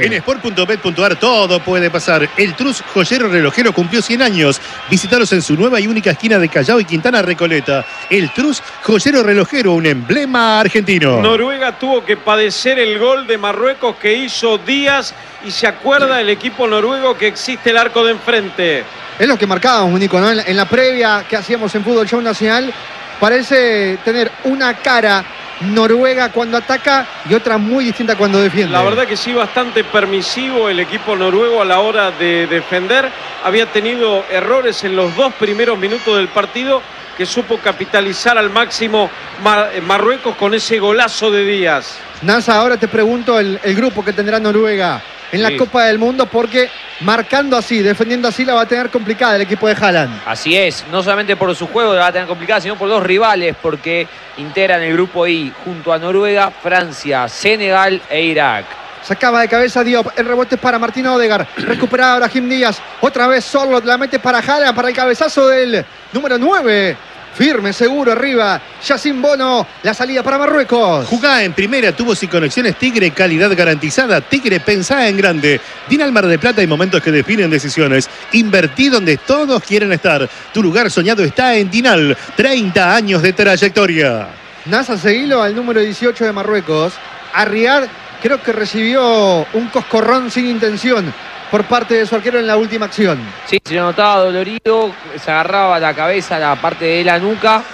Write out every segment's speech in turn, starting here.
9. En sport.bet.ar todo puede pasar. El Trus Joyero Relojero cumplió 100 años. Visítalos en su nueva y única esquina de Callao y Quintana Recoleta. El Trus Joyero Relojero, un emblema argentino. Noruega tuvo que padecer el gol de Marruecos que hizo Díaz y se acuerda el equipo noruego que existe el arco de enfrente. Es lo que marcábamos, Nico, ¿no? En la previa que hacíamos en Fútbol Show Nacional, parece tener una cara Noruega cuando ataca y otra muy distinta cuando defiende. La verdad que sí, bastante permisivo el equipo noruego a la hora de defender. Había tenido errores en los 2 primeros minutos del partido que supo capitalizar al máximo Marruecos con ese golazo de Díaz. Nasa, ahora te pregunto el grupo que tendrá Noruega en la Copa del Mundo, porque marcando así, defendiendo así, la va a tener complicada el equipo de Haaland. Así es, no solamente por su juego la va a tener complicada, sino por 2 rivales, porque integran el grupo I junto a Noruega, Francia, Senegal e Irak. Sacaba de cabeza Diop, el rebote es para Martín Odegaard, recuperada Brahim Díaz, otra vez Sorloth, la mete para Haaland, para el cabezazo del número 9. Firme, seguro, arriba. Yacine Bono, la salida para Marruecos. Jugá en primera, tubos y conexiones Tigre, calidad garantizada. Tigre, pensá en grande. Dinal Mar del Plata, hay momentos que definen decisiones. Invertí donde todos quieren estar. Tu lugar soñado está en Dinal. 30 años de trayectoria. Nasa, seguilo al número 18 de Marruecos. Arriad, creo que recibió un coscorrón sin intención por parte de su arquero en la última acción. Sí, se lo notaba dolorido, se agarraba la cabeza, la parte de la nuca.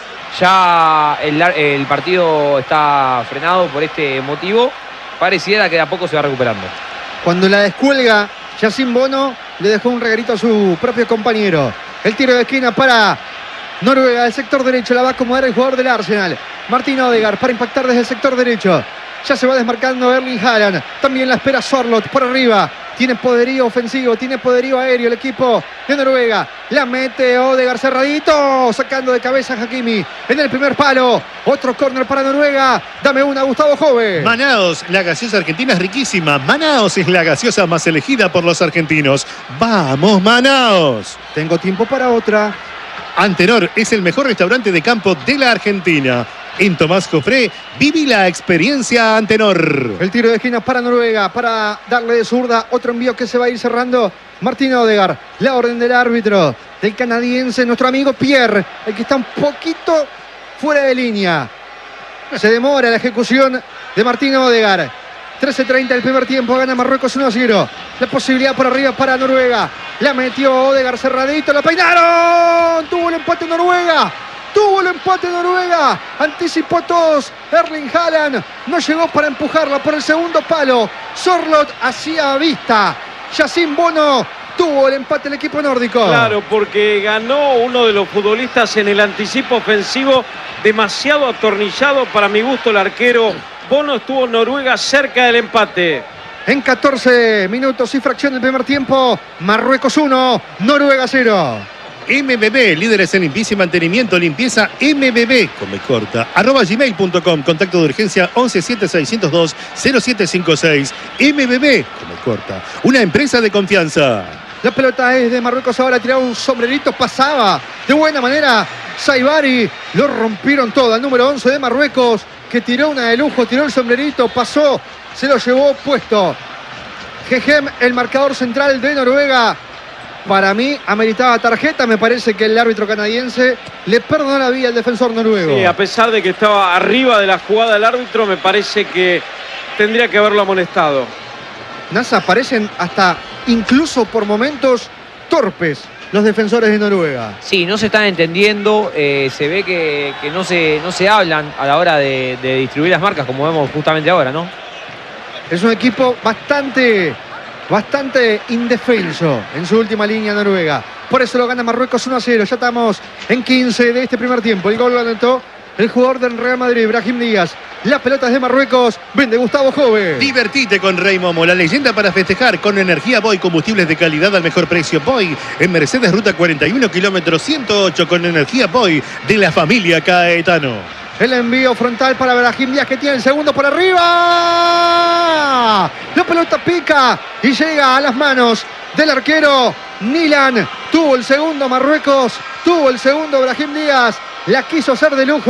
Ya el partido está frenado por este motivo. Pareciera que de a poco se va recuperando. Cuando la descuelga, Yacine Bono le dejó un regalito a su propio compañero. El tiro de esquina para Noruega, del sector derecho, la va a acomodar el jugador del Arsenal. Martín Odegaard para impactar desde el sector derecho. Ya se va desmarcando Erling Haaland. También la espera Sorloth por arriba. Tiene poderío ofensivo, tiene poderío aéreo el equipo de Noruega. La mete Odegaard cerradito, sacando de cabeza a Hakimi en el primer palo. Otro córner para Noruega. Dame una, Gustavo Jove. Manaos, la gaseosa argentina es riquísima. Manaos es la gaseosa más elegida por los argentinos. ¡Vamos, Manaos! Tengo tiempo para otra. Antenor es el mejor restaurante de campo de la Argentina. En Tomás Cofré, viví la experiencia Antenor. El tiro de esquina para Noruega, para darle de zurda. Otro envío que se va a ir cerrando. Martín Odegaard, la orden del árbitro, del canadiense, nuestro amigo Pierre, el que está un poquito fuera de línea. Se demora la ejecución de Martín Odegaard. 13:30 el primer tiempo, gana Marruecos 1-0. La posibilidad por arriba para Noruega. La metió Odegaard cerradito, la peinaron. Tuvo el empate Noruega. Tuvo el empate Noruega. Anticipó todos. Erling Haaland no llegó para empujarla por el segundo palo. Sorloth hacía vista. Yacine Bono tuvo el empate el equipo nórdico. Claro, porque ganó uno de los futbolistas en el anticipo ofensivo. Demasiado atornillado para mi gusto el arquero. Bono estuvo Noruega cerca del empate. En 14 minutos y fracción del primer tiempo. Marruecos 1, Noruega 0. MBB, líderes en limpieza y mantenimiento, limpieza MBB, con B corta, @gmail.com, contacto de urgencia 1176020756, MBB, con B corta, una empresa de confianza. La pelota es de Marruecos, ahora tiraba un sombrerito, pasaba de buena manera Saibari, lo rompieron todo, al número 11 de Marruecos, que tiró una de lujo, tiró el sombrerito, pasó, se lo llevó puesto. Gegem, el marcador central de Noruega. Para mí, ameritaba tarjeta. Me parece que el árbitro canadiense le perdonó la vida al defensor noruego. Sí, a pesar de que estaba arriba de la jugada el árbitro, me parece que tendría que haberlo amonestado. Nasa, parecen hasta incluso por momentos torpes los defensores de Noruega. Sí, no se están entendiendo. Se ve que no se hablan a la hora de distribuir las marcas, como vemos justamente ahora, ¿no? Es un equipo bastante indefenso en su última línea Noruega. Por eso lo gana Marruecos 1-0. Ya estamos en 15 de este primer tiempo. El gol lo anotó el jugador del Real Madrid, Brahim Díaz. La pelota es de Marruecos. Vende Gustavo Jove. Divertite con Rey Momo, la leyenda para festejar. Con energía Boy, combustibles de calidad al mejor precio. Boy, en Mercedes, ruta 41, kilómetro 108, con energía Boy de la familia Caetano. El envío frontal para Brahim Díaz, que tiene el segundo por arriba. La pelota pica y llega a las manos del arquero Nilan. Tuvo el segundo Marruecos, tuvo el segundo Brahim Díaz. La quiso hacer de lujo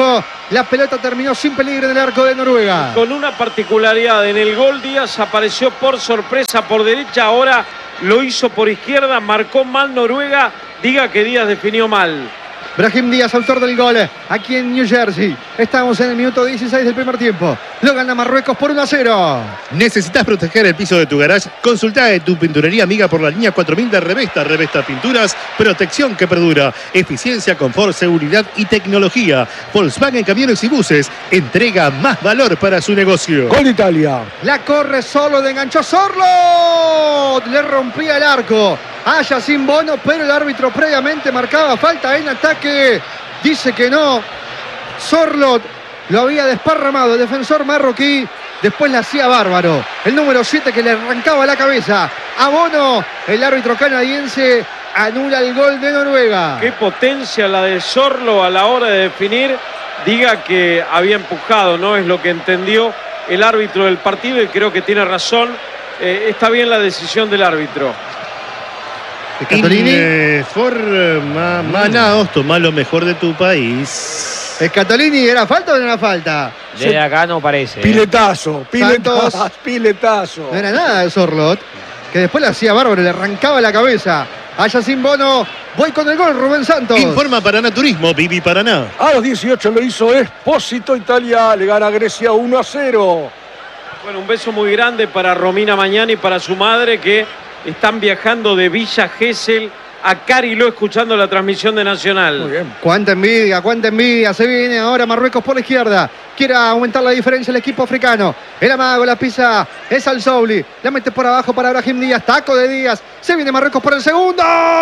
La pelota terminó sin peligro en el arco de Noruega. Con una particularidad, en el gol Díaz apareció por sorpresa por derecha, ahora lo hizo por izquierda, marcó mal Noruega, diga que Díaz definió mal. Brahim Díaz, autor del gol, aquí en New Jersey. Estamos en el minuto 16 del primer tiempo. Lo gana Marruecos por 1-0. ¿Necesitas proteger el piso de tu garage? Consulta de tu pinturería amiga por la línea 4000 de Revesta. Revesta Pinturas, protección que perdura, eficiencia, confort, seguridad y tecnología. Volkswagen Camiones y Buses entrega más valor para su negocio. Gol de Italia. La corre solo, de enganchó Sorlo. Le rompía el arco a Yacine Bono, pero el árbitro previamente marcaba falta en ataque. Dice que no. Sorlo lo había desparramado el defensor marroquí. Después la hacía bárbaro. El número 7 que le arrancaba la cabeza a Bono. El árbitro canadiense anula el gol de Noruega. Qué potencia la de Sorlo a la hora de definir. Diga que había empujado, no es lo que entendió el árbitro del partido y creo que tiene razón. Está bien la decisión del árbitro. Scatolini. Manaos, toma lo mejor de tu país. Scatolini, ¿era falta o no era falta? Desde acá no parece. Piletazo. No era nada de Sorlot, que después le hacía bárbaro, le arrancaba la cabeza a Yacine Bono. Voy con el gol, Rubén Santos. Informa Paraná Turismo, Vivi Paraná. A los 18 lo hizo Espósito. Italia le gana a Grecia 1-0. Bueno, un beso muy grande para Romina Mañani y para su madre, que están viajando de Villa Gesell a Cariló escuchando la transmisión de Nacional. Muy bien. Cuánta envidia. Se viene ahora Marruecos por la izquierda. Quiere aumentar la diferencia el equipo africano. El amago, la pisa es Al Souli. La mete por abajo para Brahim Díaz. Taco de Díaz. Se viene Marruecos por el segundo.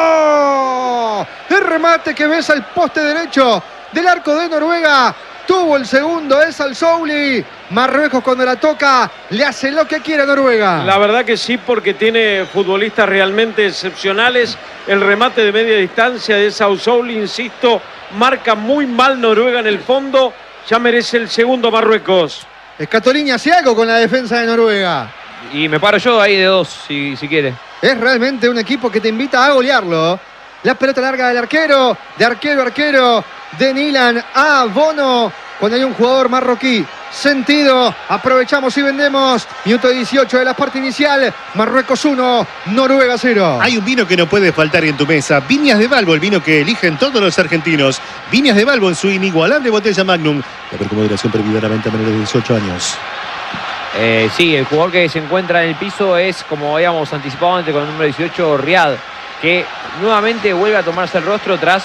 El remate que besa el poste derecho del arco de Noruega. Tuvo el segundo, es Al Souli. Marruecos cuando la toca le hace lo que quiere a Noruega. La verdad que sí, porque tiene futbolistas realmente excepcionales. El remate de media distancia de Al Souli, insisto, marca muy mal Noruega en el fondo. Ya merece el segundo Marruecos. Scatolini hace algo con la defensa de Noruega. Y me paro yo ahí de dos, si quiere. Es realmente un equipo que te invita a golearlo. La pelota larga del arquero, arquero de Nilan a Bono. Cuando hay un jugador marroquí sentido, aprovechamos y vendemos. Minuto 18 de la parte inicial. Marruecos 1, Noruega 0. Hay un vino que no puede faltar en tu mesa. Viñas de Balbo, el vino que eligen todos los argentinos. Viñas de Balbo en su inigualable botella Magnum. La moderación prohibida a la venta a menores de 18 años. Sí, el jugador que se encuentra en el piso es, como habíamos anticipado antes, con el número 18, Riad, que nuevamente vuelve a tomarse el rostro tras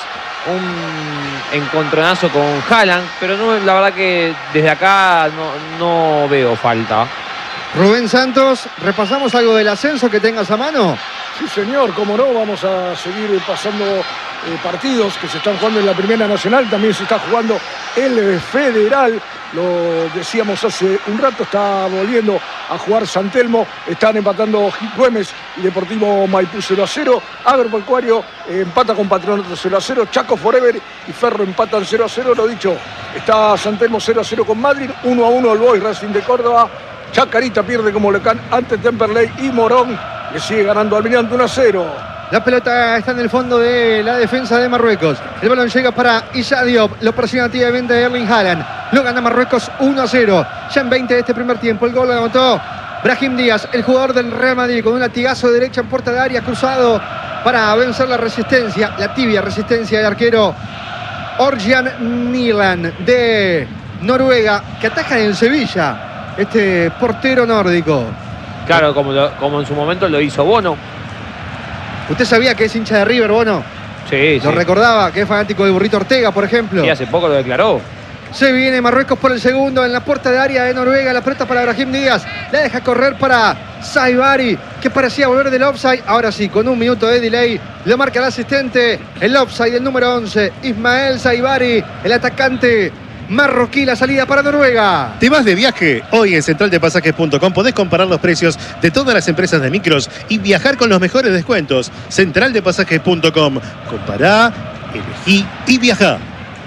un encontronazo con Haaland, pero no, la verdad que desde acá no veo falta. Rubén Santos, ¿repasamos algo del ascenso que tengas a mano? Sí, señor, cómo no, vamos a seguir pasando partidos que se están jugando en la Primera Nacional, también se está jugando el Federal, lo decíamos hace un rato, está volviendo a jugar San Telmo, están empatando Güemes y Deportivo Maipú 0-0, Agropecuario empata con Patronato 0-0, Chaco Forever y Ferro empatan 0-0, lo dicho, está San Telmo 0-0 con Madrid, 1-1 el Boys Racing de Córdoba, Chacarita pierde como local ante Temperley y Morón le sigue ganando Almirante 1-0. La pelota está en el fondo de la defensa de Marruecos. El balón llega para Issa Diop. Lo presiona activamente Erling Haaland. Lo gana Marruecos 1-0. Ya en 20 de este primer tiempo. El gol lo anotó Brahim Díaz, el jugador del Real Madrid, con un latigazo de derecha en puerta de área, cruzado para vencer la resistencia, la tibia resistencia del arquero Orjan Nilan de Noruega, que ataja en el Sevilla, este portero nórdico. Claro, como en su momento lo hizo Bono. ¿Usted sabía que es hincha de River, Bono? Sí, Lo recordaba, que es fanático del Burrito Ortega, por ejemplo. Y hace poco lo declaró. Se viene Marruecos por el segundo en la puerta de área de Noruega. La pelota para Brahim Díaz. La deja correr para Saibari, que parecía volver del offside. Ahora sí, con un minuto de delay, lo marca el asistente. El offside del número 11, Ismael Saibari, el atacante marroquí. La salida para Noruega. ¿Te vas de viaje? Hoy en centraldepasajes.com podés comparar los precios de todas las empresas de micros y viajar con los mejores descuentos. Centraldepasajes.com. Compará, elegí y viajá.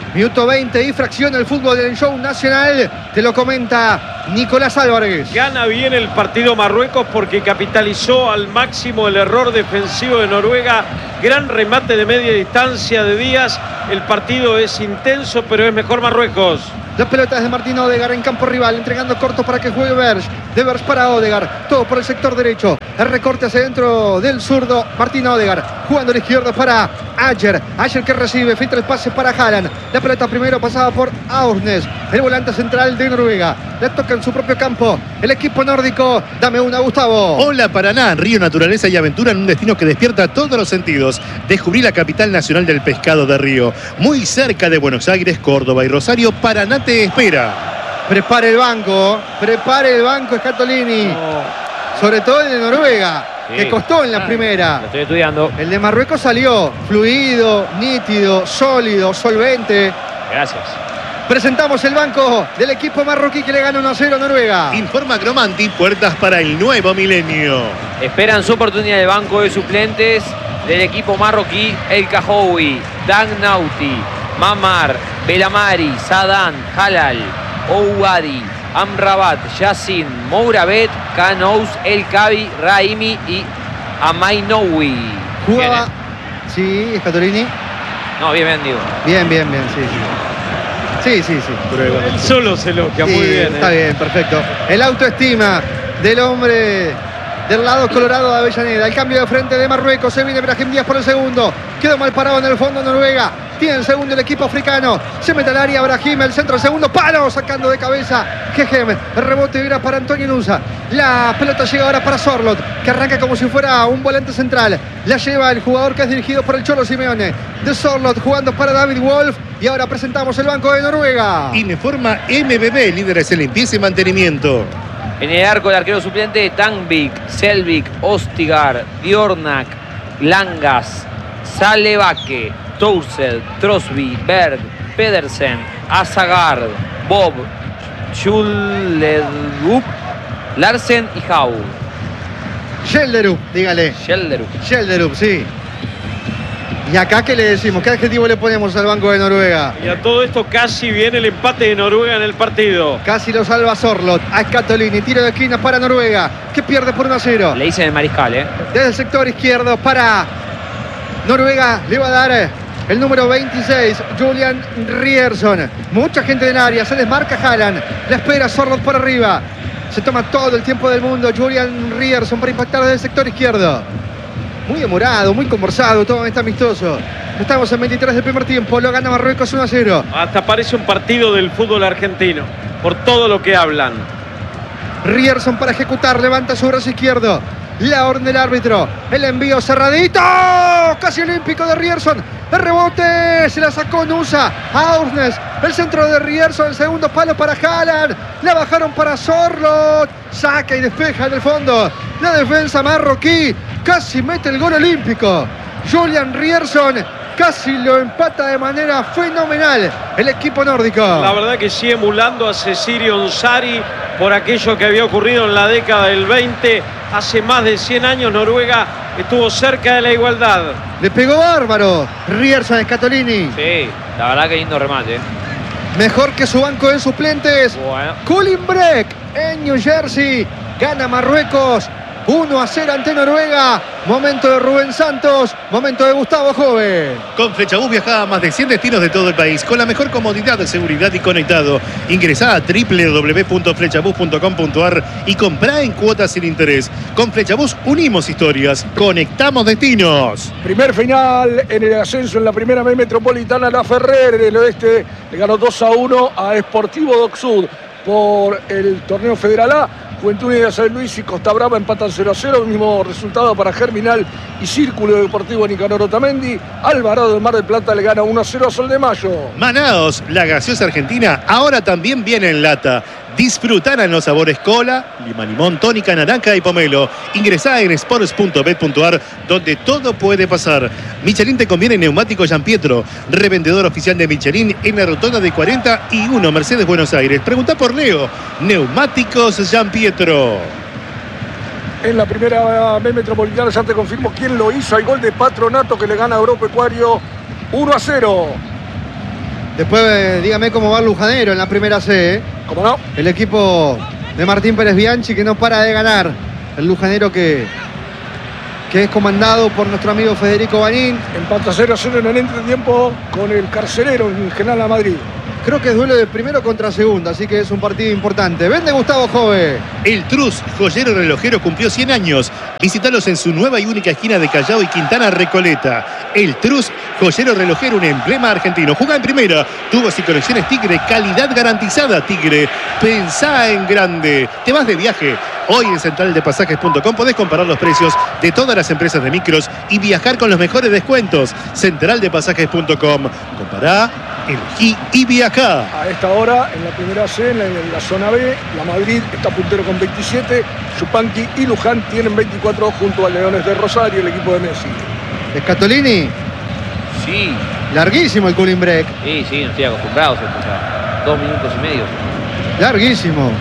Minuto 20 y fracción el fútbol del show nacional. Te lo comenta Nicolás Álvarez. Gana bien el partido Marruecos porque capitalizó al máximo el error defensivo de Noruega. Gran remate de media distancia de Díaz. El partido es intenso, pero es mejor Marruecos. Las pelotas de Martín Odegaard en campo rival, entregando corto para que juegue Berge. De Berge para Odegaard, todo por el sector derecho. El recorte hacia dentro del zurdo Martín Odegaard, jugando a la izquierda para Ayer. Ayer que recibe, filtra el pase para Haaland. La pelota primero pasada por Aursnes, el volante central de Noruega. La toca en su propio campo el equipo nórdico. Dame una, Gustavo. Hola Paraná, Río, naturaleza y aventura en un destino que despierta todos los sentidos. Descubrí la capital nacional del pescado de Río. Muy cerca de Buenos Aires, Córdoba y Rosario, Paraná te espera. Prepare el banco, Scatolini. No. Sobre todo el de Noruega, Sí. que costó en la primera. Lo estoy estudiando. El de Marruecos salió fluido, nítido, sólido, solvente. Gracias. Presentamos el banco del equipo marroquí que le gana 1-0 a Noruega. Informa Cromanti, puertas para el nuevo milenio. Esperan su oportunidad de banco de suplentes del equipo marroquí: El Kahoui, Dan Nauti, Mamar, Belamari, Sadan, Halal, Ouadi, Amrabat, Yassin, Mourabet, Kanous, El Kabi, Raimi y Amainoui. Jugaba. Bien, Sí, Scatolini. No, bien, digo. Bien, sí. Sí. Él solo se elogia, Sí, muy bien. Está bien, perfecto. El autoestima del hombre del lado colorado de Avellaneda. El cambio de frente de Marruecos. Se viene Brahim Díaz por el segundo. Quedó mal parado en el fondo Noruega. Tiene el segundo el equipo africano. Se mete al área Brahim. El centro, el segundo palo. Sacando de cabeza Gejem. El rebote era para Antonio Nusa. La pelota llega ahora para Sorloth, que arranca como si fuera un volante central. La lleva el jugador que es dirigido por el Cholo Simeone. De Sorloth jugando para David Wolf. Y ahora presentamos el banco de Noruega. Informa MBB, líderes en limpieza y mantenimiento. En el arco, el arquero suplente: Tanvik, Selvik, Ostigar, Diornak, Langas, Salebake, Tousel, Trosby, Berg, Pedersen, Azagard, Bob, Schullerup, Larsen y Hau. Schelderup, dígale. Schelderup, sí. ¿Y acá qué le decimos? ¿Qué adjetivo le ponemos al banco de Noruega? Y a todo esto casi viene el empate de Noruega en el partido. Casi lo salva Sorloth. A Scatolini, tiro de esquina para Noruega, que pierde por 1-0. Le dicen el mariscal, Desde el sector izquierdo para Noruega le va a dar el número 26, Julian Ryerson. Mucha gente en área, se desmarca Haaland. La espera Sorloth por arriba. Se toma todo el tiempo del mundo Julian Ryerson para impactar desde el sector izquierdo. Muy demorado, muy conversado, todo está amistoso. Estamos en 23 del primer tiempo, lo gana Marruecos 1-0. Hasta parece un partido del fútbol argentino, por todo lo que hablan. Ryerson para ejecutar, levanta su brazo izquierdo. La orden del árbitro, el envío cerradito, casi olímpico de Ryerson. El rebote, se la sacó Nusa a Aursnes. El centro de Ryerson, el segundo palo para Haaland. La bajaron para Sorloth. Saca y despeja en el fondo. La defensa marroquí casi mete el gol olímpico. Julian Ryerson casi lo empata de manera fenomenal el equipo nórdico. La verdad que sigue emulando a Cecilio Onsari por aquello que había ocurrido en la década del 20. Hace más de 100 años Noruega estuvo cerca de la igualdad. Le pegó bárbaro Ryerson, Scatolini. Sí, la verdad que lindo remate. Mejor que su banco de suplentes. Bueno. Cullen Breck en New Jersey. Gana Marruecos 1-0 ante Noruega. Momento de Rubén Santos. Momento de Gustavo Joven. Con Flechabús viaja a más de 100 destinos de todo el país con la mejor comodidad, seguridad y conectado. Ingresá a www.flechabús.com.ar y comprá en cuotas sin interés. Con Flechabús unimos historias, conectamos destinos. Primer final en el ascenso en la primera B metropolitana. La Ferrer del oeste le ganó 2-1 a Sportivo Doc Sud por el torneo Federal A. Juventud Unida de San Luis y Costa Brava empatan 0-0. El mismo resultado para Germinal y Círculo Deportivo Nicanor Otamendi. Alvarado de Mar del Plata le gana 1-0 a Sol de Mayo. Manaos, la gaseosa argentina, ahora también viene en lata. Disfrutarán los sabores cola, lima, limón, tónica, naranja y pomelo. Ingresá en sports.bet.ar, donde todo puede pasar. Michelin te conviene neumático Gianpietro, revendedor oficial de Michelin en la rotonda de 41 Mercedes Buenos Aires. Preguntá por Leo, Neumáticos Gianpietro. En la primera B metropolitana ya te confirmo quién lo hizo. Hay gol de Patronato que le gana a Agropecuario 1-0. Después dígame cómo va el Lujanero en la primera C, ¿eh? ¿Cómo no? El equipo de Martín Pérez Bianchi que no para de ganar. El Lujanero que es comandado por nuestro amigo Federico Banín. Empata 0-0 en el entretiempo con el Carcelero en General Madrid. Creo que es duelo de primero contra segunda, así que es un partido importante. Vende Gustavo Jove. El Trus, joyero relojero, cumplió 100 años. Visítalos en su nueva y única esquina de Callao y Quintana Recoleta. El Trus, joyero relojero, un emblema argentino. Juega en primera. Tubos y conexiones Tigre, calidad garantizada. Tigre, pensá en grande. ¿Te vas de viaje? Hoy en centraldepasajes.com podés comparar los precios de todas las empresas de micros y viajar con los mejores descuentos. Centraldepasajes.com. Compará, elegí y viajá. A esta hora, en la primera C, en la zona B, la Madrid está puntero con 27, Chupanqui y Luján tienen 24 junto a Leones de Rosario, el equipo de Messi. Scatolini, Sí, larguísimo el cooling break. sí, no estoy acostumbrado a escuchar. 2 minutos y medio. Larguísimo.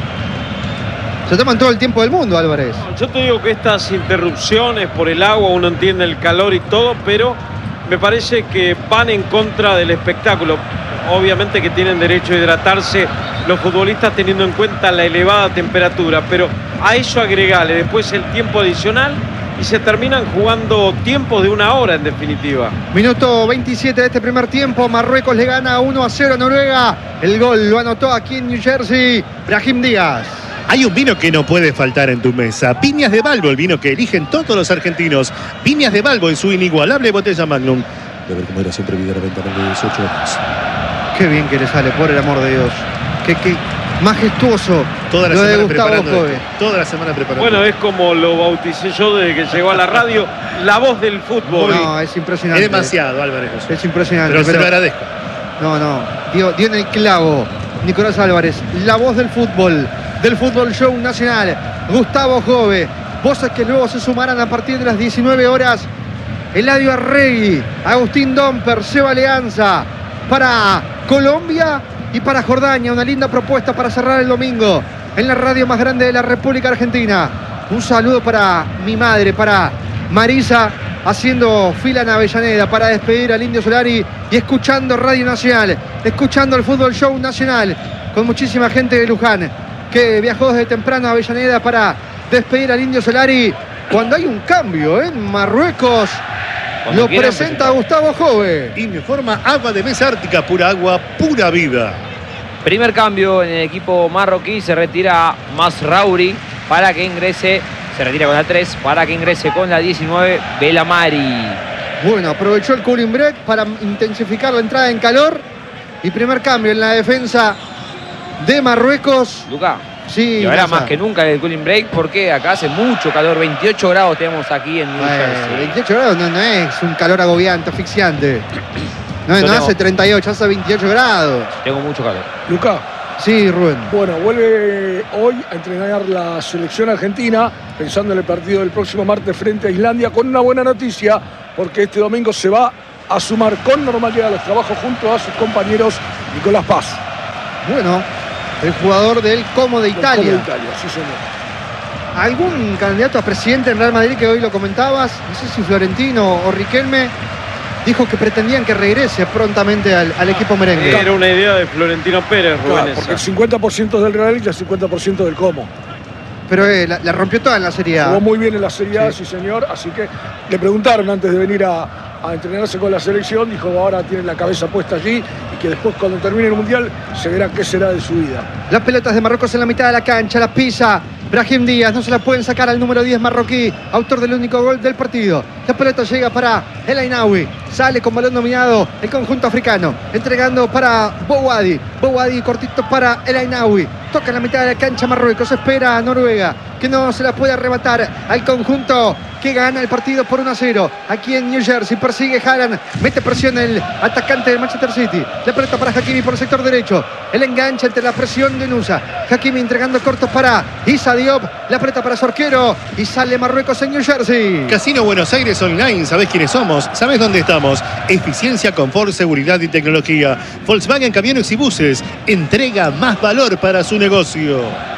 Se toman todo el tiempo del mundo, Álvarez. Yo te digo que estas interrupciones por el agua, uno entiende el calor y todo, pero me parece que van en contra del espectáculo. Obviamente que tienen derecho a hidratarse los futbolistas teniendo en cuenta la elevada temperatura, pero a eso agregale después el tiempo adicional y se terminan jugando tiempos de 1 hora en definitiva. Minuto 27 de este primer tiempo. Marruecos le gana 1-0 a Noruega. El gol lo anotó aquí en New Jersey Brahim Díaz. Hay un vino que no puede faltar en tu mesa. Viñas de Balbo, el vino que eligen todos los argentinos. Viñas de Balbo en su inigualable botella Magnum. Beber como era siempre, vida 90 de 18 años. Qué bien que le sale, por el amor de Dios. Qué majestuoso. Toda la lo de semana Gustavo preparando Jove. esto. Toda la semana preparando. Bueno, es como lo bauticé yo desde que llegó a la radio, la voz del fútbol. No, es impresionante. Es demasiado, Álvarez. Es impresionante. Pero se lo agradezco. No. Dio en el clavo. Nicolás Álvarez, la voz del fútbol show nacional. Gustavo Jove. Voces que luego se sumarán a partir de las 19 horas. Eladio Arregui, Agustín Domper, Seba Leanza. Para Colombia y para Jordania. Una linda propuesta para cerrar el domingo en la radio más grande de la República Argentina. Un saludo para mi madre, para Marisa, haciendo fila en Avellaneda para despedir al Indio Solari y escuchando Radio Nacional, escuchando el Fútbol Show Nacional, con muchísima gente de Luján que viajó desde temprano a Avellaneda para despedir al Indio Solari. Cuando hay un cambio en Marruecos, Cuando lo quieran presenta Gustavo Jove. Informa agua de mesa ártica, pura agua, pura vida. Primer cambio en el equipo marroquí, se retira Masraoui para que ingrese, se retira con la 3, para que ingrese con la 19, Belamari. Bueno, aprovechó el cooling break para intensificar la entrada en calor. Y primer cambio en la defensa de Marruecos. Luca, Sí, y ahora Massa. más que nunca el cooling break, porque acá hace mucho calor, 28 grados tenemos aquí en New Jersey. 28 grados no es un calor agobiante, asfixiante. No Yo tengo- hace 38, hace 28 grados. Tengo mucho calor. Luca, Sí, Rubén. bueno, vuelve hoy a entrenar la selección argentina, pensando en el partido del próximo martes frente a Islandia, con una buena noticia, porque este domingo se va a sumar con normalidad a los trabajos junto a sus compañeros Nicolás Paz. Bueno, el jugador del Como de del Italia. Como de Italia, sí señor. ¿Algún candidato a presidente en Real Madrid que hoy lo comentabas? No sé si Florentino o Riquelme dijo que pretendían que regrese prontamente al equipo merengue. Era una idea de Florentino Pérez, Rubén. Claro, esa. porque el 50% es del Real y el 50% del Como. Pero la rompió toda en la Serie A. Jugó muy bien en la Serie A, Sí. sí señor, así que le preguntaron antes de venir a entrenarse con la selección, dijo ahora tiene la cabeza puesta allí y que después cuando termine el Mundial se verá qué será de su vida. Las pelotas de Marruecos en la mitad de la cancha, las pisa Brahim Díaz, no se la pueden sacar al número 10 marroquí, autor del único gol del partido. La pelota llega para El Ainaoui, sale con balón dominado el conjunto africano, entregando para Bouhaddi, Bouhaddi cortito para El Ainaoui, toca en la mitad de la cancha Marruecos, espera a Noruega, que no se la puede arrebatar al conjunto que gana el partido por 1-0. Aquí en New Jersey persigue Haaland, mete presión el atacante del Manchester City. La pelota para Hakimi por el sector derecho. El enganche ante la presión de Nusa. Hakimi entregando cortos para Issa Diop. La pelota para su arquero y sale Marruecos en New Jersey. Casino Buenos Aires Online, ¿sabés quiénes somos? ¿Sabés dónde estamos? Eficiencia, confort, seguridad y tecnología. Volkswagen Camiones y Buses entrega más valor para su negocio.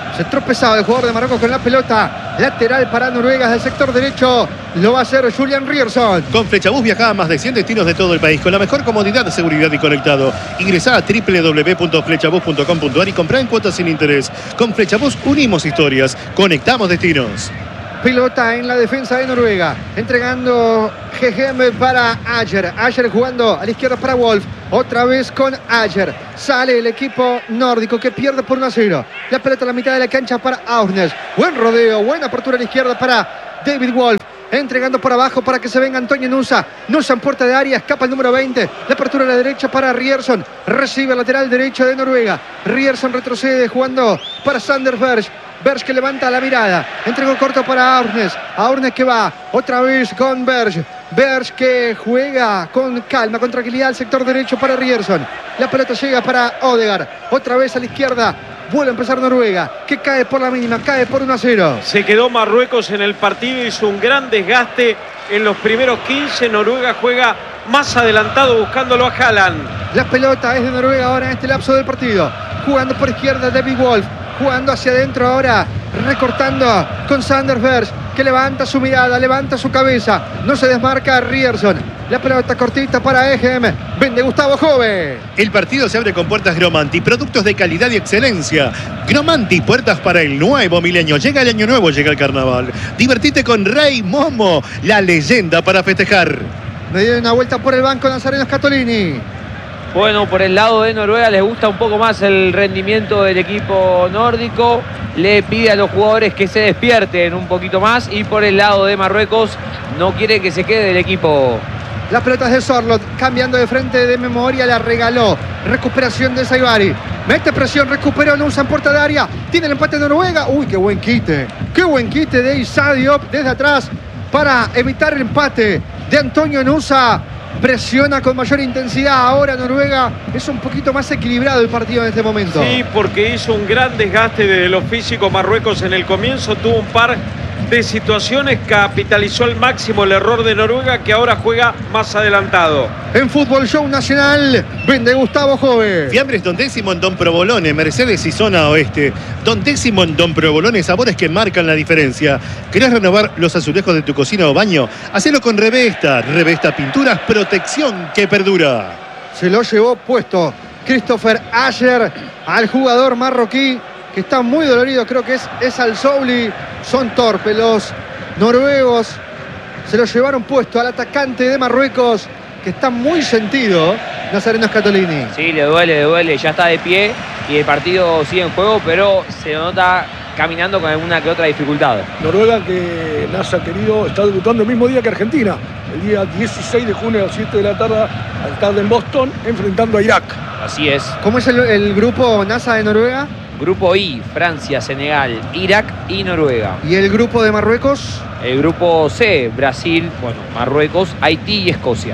Se tropezaba el jugador de Marruecos con la pelota. Lateral para Noruega del sector derecho. Lo va a hacer Julian Ryerson. Con Flechabús viaja a más de 100 destinos de todo el país con la mejor comodidad, seguridad y conectado. Ingresá a www.flechabús.com.ar y comprá en cuotas sin interés. Con Flechabús unimos historias, conectamos destinos. Pelota en la defensa de Noruega. Entregando Gegem para Ayer. Ayer jugando a la izquierda para Wolf. Otra vez con Ayer. Sale el equipo nórdico que pierde por 1-0. La pelota a la mitad de la cancha para Aurnes. Buen rodeo, buena apertura a la izquierda para David Wolf. Entregando por abajo para que se venga Antonio Nusa. Nusa en puerta de área, escapa el número 20. La apertura a la derecha para Ryerson. Recibe el lateral derecho de Noruega. Ryerson retrocede jugando para Sander Berge. Berge que levanta la mirada. Entregó corto para Aurnes. Aurnes que va otra vez con Berge. Berge que juega con calma, con tranquilidad al sector derecho para Ryerson. La pelota llega para Odegaard. Otra vez a la izquierda. Vuelve a empezar Noruega, que cae por la mínima, cae por 1-0. Se quedó Marruecos en el partido, hizo un gran desgaste en los primeros 15. Noruega juega más adelantado buscándolo a Haaland. La pelota es de Noruega ahora en este lapso del partido. Jugando por izquierda David Wolf. Jugando hacia adentro ahora, recortando con Sander Berge, que levanta su mirada, levanta su cabeza. No se desmarca Ryerson. La pelota cortita para Egem. Vende Gustavo Jove. El partido se abre con puertas Gromanti, productos de calidad y excelencia. Gromanti, puertas para el nuevo milenio. Llega el año nuevo, llega el carnaval. Divertite con Rey Momo, la leyenda para festejar. Me dio una vuelta por el banco Nazareno Scatolini. Bueno, por el lado de Noruega les gusta un poco más el rendimiento del equipo nórdico. Le pide a los jugadores que se despierten un poquito más. Y por el lado de Marruecos no quiere que se quede el equipo. La pelota es de Sorloth, cambiando de frente de memoria, la regaló. Recuperación de Saibari. Mete presión, recuperó, no usa en puerta de área. Tiene el empate de Noruega. Uy, qué buen quite. Qué buen quite de Issa Diop desde atrás para evitar el empate de Antonio Nusa. Presiona con mayor intensidad. Ahora Noruega es un poquito más equilibrado el partido en este momento. Sí, porque hizo un gran desgaste de lo físico Marruecos en el comienzo. Tuvo un par de situaciones, capitalizó al máximo el error de Noruega, que ahora juega más adelantado. En Fútbol Show Nacional, vende Gustavo Jove. Fiambres Don Décimo en Don Provolone, Mercedes y Zona Oeste. Don Décimo en Don Provolone, sabores que marcan la diferencia. ¿Querés renovar los azulejos de tu cocina o baño? Hacelo con Revesta. Revesta Pinturas, protección que perdura. Se lo llevó puesto Christopher Ayer al jugador marroquí, que está muy dolorido, creo que es Al Souli. Son torpes los noruegos. Se lo llevaron puesto al atacante de Marruecos, que está muy sentido, Nazareno Scatolini. Sí, le duele, ya está de pie y el partido sigue en juego, pero se nota caminando con alguna que otra dificultad. Noruega, que Nasa querido, está debutando el mismo día que Argentina, el día 16 de junio a las 7 de la tarde en Boston, enfrentando a Irak. Así es. ¿Cómo es el grupo NASA de Noruega? Grupo I, Francia, Senegal, Irak y Noruega. ¿Y el grupo de Marruecos? El grupo C, Brasil, Marruecos, Haití y Escocia.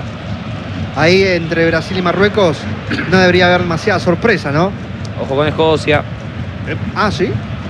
Ahí entre Brasil y Marruecos no debería haber demasiada sorpresa, ¿no? Ojo con Escocia. Ah, ¿sí?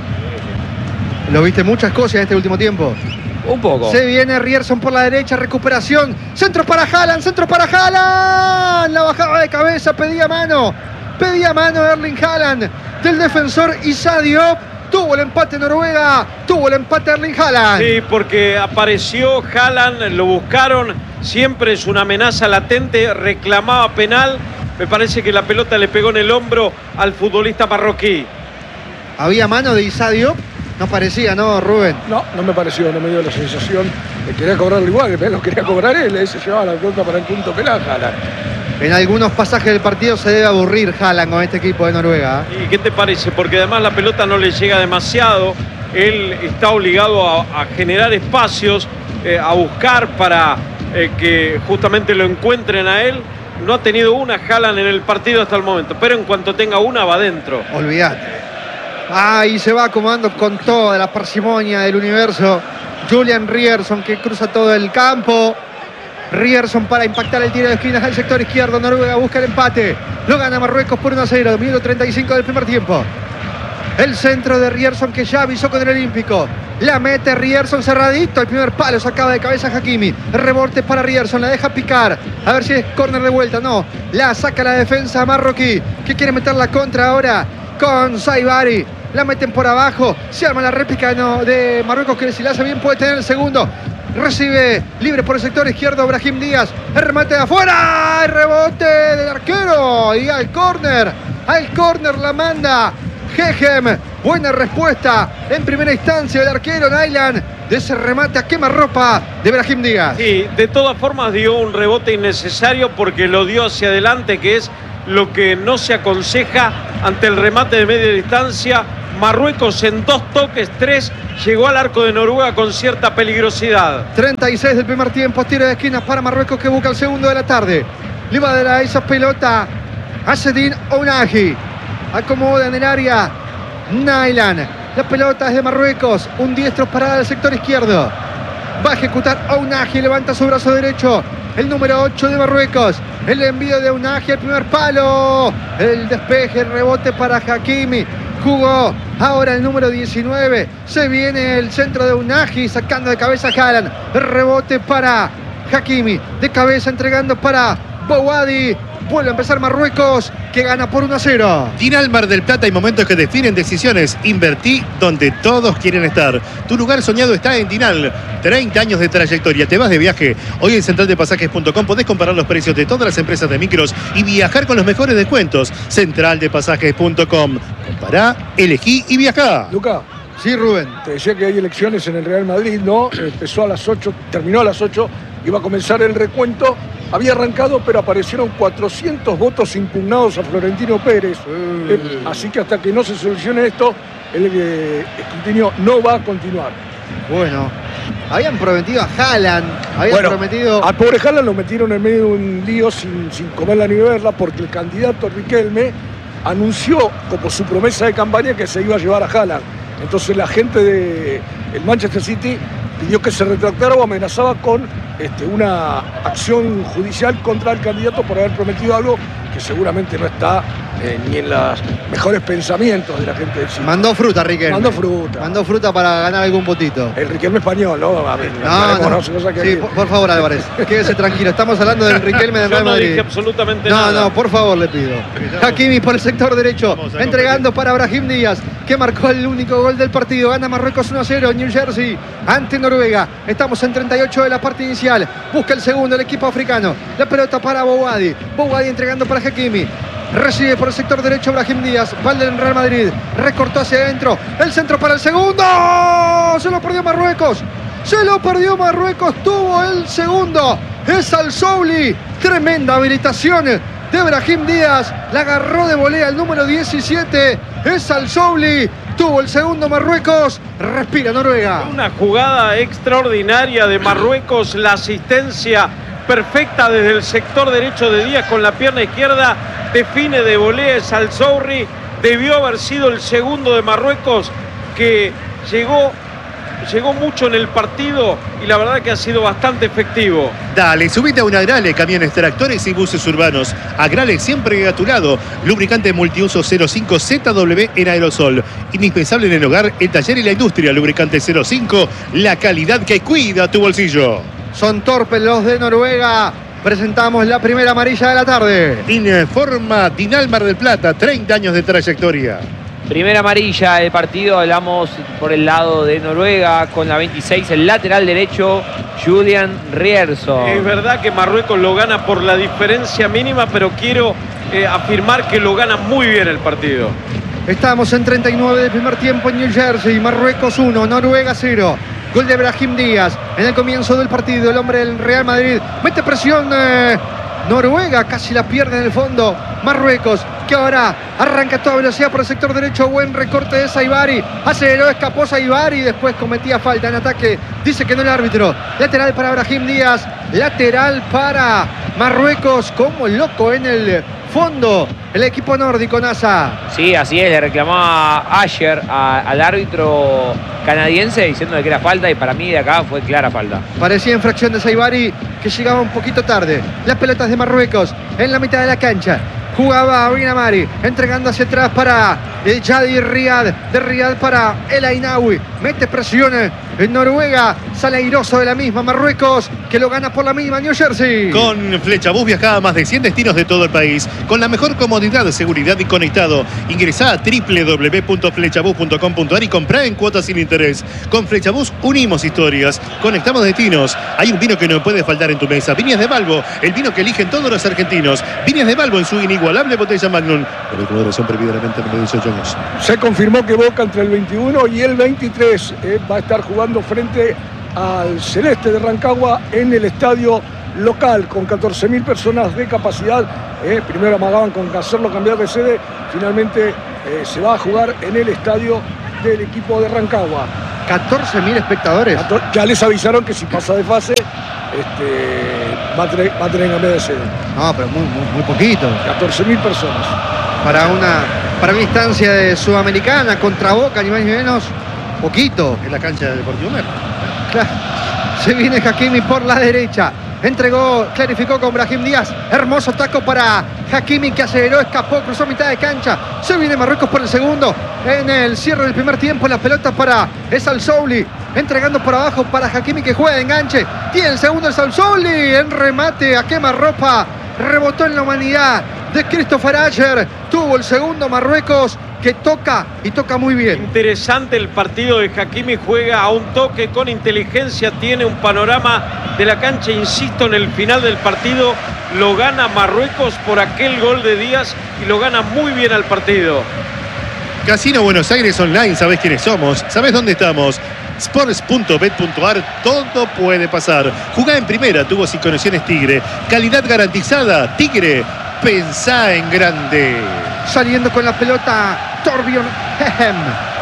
¿Lo viste mucho Escocia este último tiempo? Un poco. Se viene Ryerson por la derecha, recuperación. Centro para Haaland, centro para Haaland. La bajada de cabeza, pedía mano Erling Haaland del defensor Issa Diop. Tuvo el empate Noruega, tuvo el empate Erling Haaland. Sí, porque apareció Haaland, lo buscaron, siempre es una amenaza latente, reclamaba penal. Me parece que la pelota le pegó en el hombro al futbolista marroquí. ¿Había mano de Issa Diop? No parecía, ¿no, Rubén? No me pareció, no me dio la sensación. Quería cobrarlo igual, lo quería cobrar él, se llevaba la pelota para el punto penal, Haaland. En algunos pasajes del partido se debe aburrir Haaland con este equipo de Noruega. ¿Y qué te parece? Porque además la pelota no le llega demasiado. Él está obligado a generar espacios, a buscar para que justamente lo encuentren a él. No ha tenido una Haaland en el partido hasta el momento, pero en cuanto tenga una va adentro. Olvídate. Ahí se va acomodando con toda la parsimonia del universo Julian Ryerson, que cruza todo el campo. Ryerson para impactar el tiro de esquinas al sector izquierdo. Noruega busca el empate. Lo gana Marruecos por 1-0. Minuto 35 del primer tiempo. El centro de Ryerson, que ya avisó con el Olímpico. La mete Ryerson cerradito. El primer palo sacaba de cabeza Hakimi. Rebote para Ryerson. La deja picar. A ver si es córner de vuelta. No. La saca la defensa marroquí, que quiere meter la contra ahora con Saibari. La meten por abajo. Se arma la réplica de Marruecos, que si la hace bien puede tener el segundo. Recibe libre por el sector izquierdo Brahim Díaz. El remate de afuera. El rebote del arquero. Y al córner. Al córner la manda Gejem. Buena respuesta en primera instancia del arquero Nailan. De ese remate a quemarropa de Brahim Díaz. Sí, de todas formas dio un rebote innecesario porque lo dio hacia adelante, que es lo que no se aconseja ante el remate de media distancia. Marruecos en 2 toques, 3, llegó al arco de Noruega con cierta peligrosidad. 36 del primer tiempo, tiro de esquinas para Marruecos, que busca el segundo de la tarde. Le va a dar a esa pelota a Sedin Ounahi. Acomoda en el área Nailan. La pelota es de Marruecos, un diestro parada del sector izquierdo. Va a ejecutar Ounahi, levanta su brazo derecho. El número 8 de Marruecos. El envío de Ounahi, el primer palo. El despeje, el rebote para Hakimi. Jugó ahora el número 19. Se viene el centro de Ounahi, sacando de cabeza a Haaland. El rebote para Hakimi. De cabeza entregando para Bouhaddi. Vuelve a empezar Marruecos, que gana por 1-0. Dinal Mar del Plata, hay momentos que definen decisiones. Invertí donde todos quieren estar. Tu lugar soñado está en Dinal. 30 años de trayectoria. Te vas de viaje. Hoy en centraldepasajes.com podés comparar los precios de todas las empresas de micros y viajar con los mejores descuentos. Centraldepasajes.com. Compará, elegí y viajá. Luca, Sí, Rubén. te decía que hay elecciones en el Real Madrid, ¿no? Empezó a las 8, terminó a las 8, iba a comenzar el recuento. Había arrancado, pero aparecieron 400 votos impugnados a Florentino Pérez. Así que hasta que no se solucione esto, el escrutinio no va a continuar. Bueno, habían prometido a Haaland. Habían prometido. Al pobre Haaland lo metieron en medio de un lío sin comerla ni beberla, porque el candidato Riquelme anunció como su promesa de campaña que se iba a llevar a Haaland. Entonces la gente del Manchester City pidió que se retractara o amenazaba con una acción judicial contra el candidato por haber prometido algo que seguramente no está ni en los mejores pensamientos de la gente del City. Mandó fruta, Riquelme. Mandó fruta. Mandó fruta para ganar algún votito. El Riquelme español, ¿no? A ver, No. Sí, por favor, Álvarez, quédese tranquilo. Estamos hablando del Riquelme del Yo Real no Madrid. dije absolutamente nada. No, por favor, le pido. Hakimi por el sector derecho, entregando para Brahim Díaz, que marcó el único gol del partido. Gana Marruecos 1-0 en New Jersey ante Noruega. Estamos en 38 de la parte inicial. Busca el segundo el equipo africano. La pelota para Bouhaddi. Bouhaddi entregando para Hakimi. Recibe por el sector derecho Brahim Díaz. Valde en Real Madrid. Recortó hacia adentro. El centro para el segundo. Se lo perdió Marruecos. Se lo perdió Marruecos. Tuvo el segundo. Es Al Souli. Tremenda habilitación de Brahim Díaz. La agarró de volea el número 17. Es Al Souli. Tuvo el segundo Marruecos. Respira Noruega. Una jugada extraordinaria de Marruecos. La asistencia perfecta desde el sector derecho de Díaz con la pierna izquierda. Define de volea Al Souli. Debió haber sido el segundo de Marruecos, que llegó mucho en el partido y la verdad que ha sido bastante efectivo. Dale, subite a un Agrale, camiones, tractores y buses urbanos. Agrale siempre a tu lado. Lubricante multiuso 05 ZW en aerosol. Indispensable en el hogar, el taller y la industria. Lubricante 05, la calidad que cuida tu bolsillo. Son torpes los de Noruega. Presentamos la primera amarilla de la tarde. Informa Dinal Mar del Plata, 30 años de trayectoria. Primera amarilla del partido, hablamos por el lado de Noruega, con la 26, el lateral derecho, Julian Rierson. Es verdad que Marruecos lo gana por la diferencia mínima, pero quiero afirmar que lo gana muy bien el partido. Estamos en 39 del primer tiempo en New Jersey. Marruecos 1, Noruega 0. Gol de Brahim Díaz en el comienzo del partido. El hombre del Real Madrid mete presión. Noruega casi la pierde en el fondo. Marruecos, que ahora arranca a toda velocidad por el sector derecho. Buen recorte de Saibari. Aceleró, escapó Saibari y después cometía falta en ataque. Dice que no el árbitro. Lateral para Brahim Díaz. Lateral para Marruecos. Como loco en el fondo el equipo nórdico, Nasa. Sí, así es, le reclamaba ayer al árbitro canadiense diciendo que era falta y para mí de acá fue clara falta. Parecía infracción de Saibari, que llegaba un poquito tarde. Las pelotas de Marruecos en la mitad de la cancha. Jugaba Bin Amari, entregando hacia atrás para el Jadi Riyad. De Riyad para El Ainaoui. Mete presión en Noruega. Sale airoso de la misma Marruecos, que lo gana por la mínima New Jersey. Con Flechabús viaja a más de 100 destinos de todo el país, con la mejor comodidad, seguridad y conectado. Ingresá a www.flechabús.com.ar y comprá en cuotas sin interés. Con Flechabús unimos historias, conectamos destinos. Hay un vino que no puede faltar en tu mesa. Viñas de Balbo, el vino que eligen todos los argentinos. Viñas de Balbo en su inigualable botella Magnum. Por moderación previamente en 18 años. Se confirmó que Boca entre el 21 y el 23 va a estar jugando frente al Celeste de Rancagua en el estadio local con 14.000 personas de capacidad. Primero amagaban con hacerlo cambiar de sede, finalmente se va a jugar en el estadio del equipo de Rancagua. 14.000 espectadores. Ya les avisaron que si pasa de fase va a tener que cambiar de sede. No, pero muy poquito. 14.000 personas. Para una instancia de Sudamericana contra Boca, ni más ni menos, poquito. En la cancha del Deportivo Merlo. Claro. Se viene Hakimi por la derecha. Entregó, clarificó con Brahim Díaz. Hermoso taco para Hakimi, que aceleró, escapó, cruzó mitad de cancha. Se viene Marruecos por el segundo. En el cierre del primer tiempo, la pelota para Al Souli. Entregando por abajo para Hakimi, que juega de enganche. Tiene el segundo Al Souli. En remate a quemarropa. Rebotó en la humanidad de Christopher Ayer. Tuvo el segundo Marruecos, que toca y toca muy bien. Interesante el partido de Hakimi, juega a un toque con inteligencia, tiene un panorama de la cancha, insisto, en el final del partido lo gana Marruecos por aquel gol de Díaz y lo gana muy bien al partido. Casino Buenos Aires Online, ¿sabés quiénes somos? ¿Sabés dónde estamos? Sports.bet.ar, todo puede pasar. Jugá en primera, tubos y conexiones Tigre. Calidad garantizada, Tigre. Pensá en grande. Saliendo con la pelota Torbjörn Hehem.